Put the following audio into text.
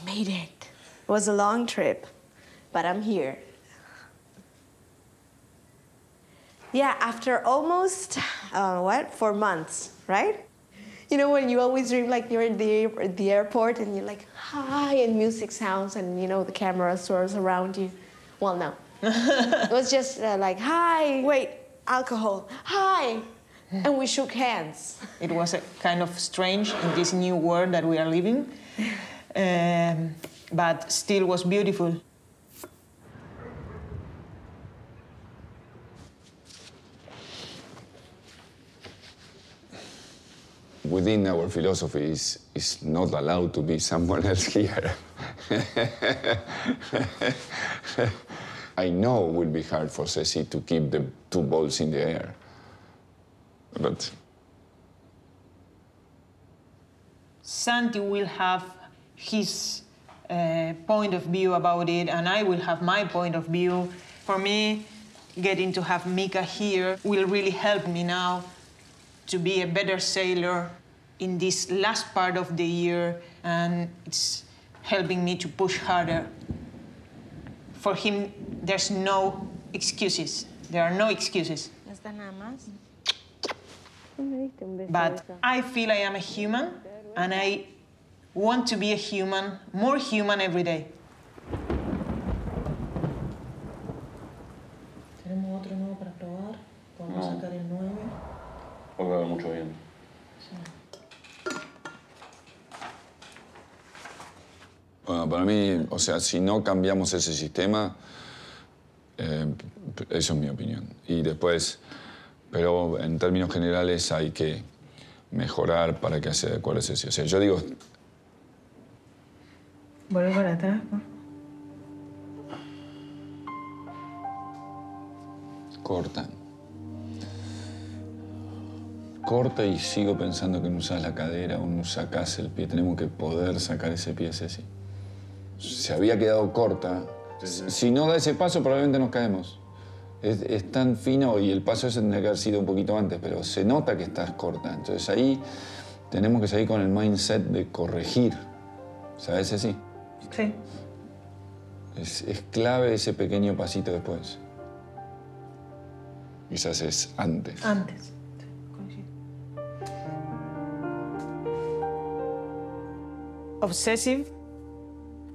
made it. It was a long trip, but I'm here. Yeah, after almost, 4 months, right? You know, when you always dream like you're in the airport and you're like, hi, and music sounds and, you know, the camera swirls around you. Well, no. It was just like, hi, wait, alcohol, hi. And we shook hands. It was a kind of strange in this new world that we are living, but still was beautiful. Within our philosophy is not allowed to be someone else here. I know it will be hard for Ceci to keep the two balls in the air, but Santi will have his point of view about it, and I will have my point of view. For me, getting to have Mika here will really help me now to be a better sailor in this last part of the year, and it's helping me to push harder. For him, there's no excuses. There are no excuses. But I feel I am a human, and I want to be a human, more human every day. Tenemos otro nuevo para probar. Podemos sacar el 9. Hoy va a haber mucho viento. bueno, para mí, o sea, si no cambiamos ese sistema, eso es mi opinión. Y después, pero en términos generales hay que mejorar para que se adecue a Ceci. O sea, yo digo... Vuelve para atrás, ¿no? Corta. Corta y sigo pensando que no usas la cadera o no sacás el pie. Tenemos que poder sacar ese pie, Ceci. Se había quedado corta. Si no da ese paso, probablemente nos caemos. Es tan fino y el paso ese tendría que haber sido un poquito antes, pero se nota que estás corta. Entonces ahí tenemos que seguir con el mindset de corregir. ¿Sabes, Ceci? Sí. Es clave ese pequeño pasito después. Quizás es antes. Antes. Obsessive